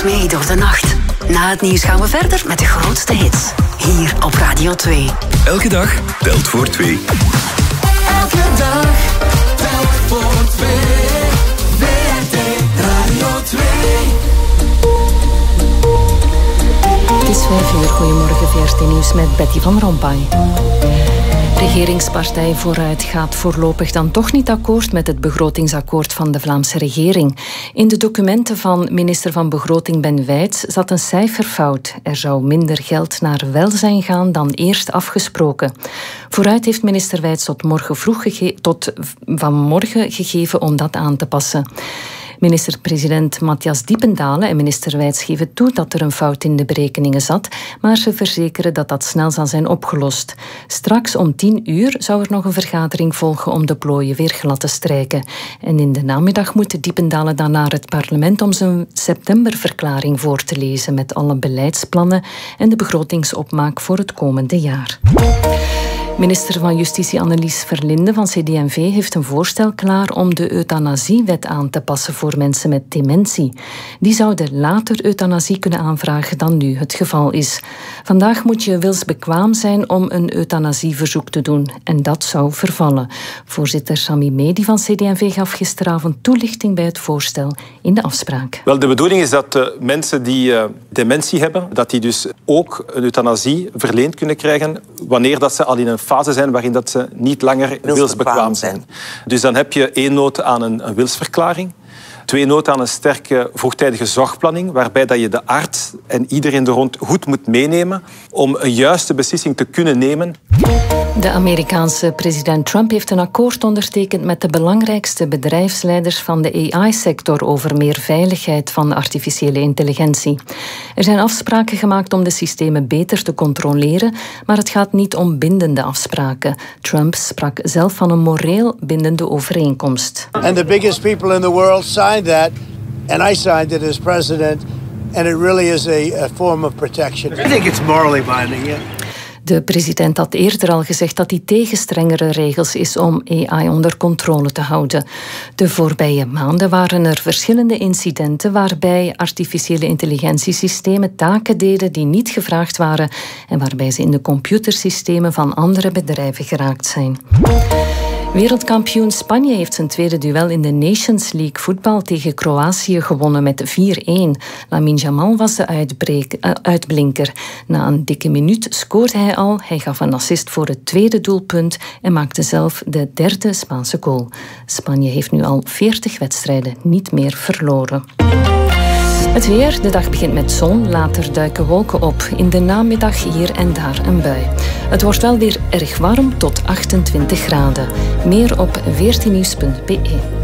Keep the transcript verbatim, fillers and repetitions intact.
Mee door de nacht. Na het nieuws gaan we verder met de grootste hits. Hier op Radio twee. Elke dag telt voor twee. Elke dag telt voor twee. W R T Radio twee. Het is vijf uur. Goedemorgen, V R T Nieuws met Betty van Rompuy. Regeringspartij Vooruit gaat voorlopig dan toch niet akkoord met het begrotingsakkoord van de Vlaamse regering. In de documenten van minister van Begroting Ben Wijts zat een cijferfout. Er zou minder geld naar welzijn gaan dan eerst afgesproken. Vooruit heeft minister Wijts tot, morgen vroeg gege- tot vanmorgen gegeven om dat aan te passen. Minister-president Matthias Diependalen en minister Wijts geven toe dat er een fout in de berekeningen zat, maar ze verzekeren dat dat snel zal zijn opgelost. Straks om tien uur zou er nog een vergadering volgen om de plooien weer glad te strijken. En in de namiddag moet Diependalen dan naar het parlement om zijn septemberverklaring voor te lezen met alle beleidsplannen en de begrotingsopmaak voor het komende jaar. Minister van Justitie Annelies Verlinde van C D en V heeft een voorstel klaar om de euthanasiewet aan te passen voor mensen met dementie. Die zouden later euthanasie kunnen aanvragen dan nu het geval is. Vandaag moet je wilsbekwaam zijn om een euthanasieverzoek te doen en dat zou vervallen. Voorzitter Sami Medi van C D en V gaf gisteravond toelichting bij het voorstel in de afspraak. Wel, de bedoeling is dat uh, mensen die uh, dementie hebben, dat die dus ook een euthanasie verleend kunnen krijgen wanneer dat ze al in een fase zijn waarin dat ze niet langer wilsbekwaam zijn. Dus dan heb je één noot aan een, een wilsverklaring. Twee noten aan een sterke vroegtijdige zorgplanning, waarbij dat je de arts en iedereen er rond goed moet meenemen om een juiste beslissing te kunnen nemen. De Amerikaanse president Trump heeft een akkoord ondertekend met de belangrijkste bedrijfsleiders van de A I-sector over meer veiligheid van artificiële intelligentie. Er zijn afspraken gemaakt om de systemen beter te controleren, maar het gaat niet om bindende afspraken. Trump sprak zelf van een moreel bindende overeenkomst. And the biggest people in the world signed that, and I signed it as president, and it really is a, a form of protection. I think it's morally binding, yeah. De president had eerder al gezegd dat hij tegen strengere regels is om A I onder controle te houden. De voorbije maanden waren er verschillende incidenten waarbij artificiële intelligentiesystemen taken deden die niet gevraagd waren en waarbij ze in de computersystemen van andere bedrijven geraakt zijn. Wereldkampioen Spanje heeft zijn tweede duel in de Nations League voetbal tegen Kroatië gewonnen met vier-een. Lamine Yamal was de uitbreek, uh, uitblinker. Na een dikke minuut scoorde hij al. Hij gaf een assist voor het tweede doelpunt en maakte zelf de derde Spaanse goal. Spanje heeft nu al veertig wedstrijden niet meer verloren. Het weer, de dag begint met zon, later duiken wolken op. In de namiddag hier en daar een bui. Het wordt wel weer erg warm tot achtentwintig graden. Meer op veertien nieuws punt b e.